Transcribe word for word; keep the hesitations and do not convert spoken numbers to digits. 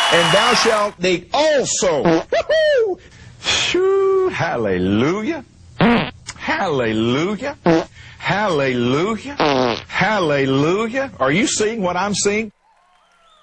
And thou shalt make also. Woo-hoo! Shoo, hallelujah. Hallelujah. Hallelujah. Hallelujah. Are you seeing what I'm seeing?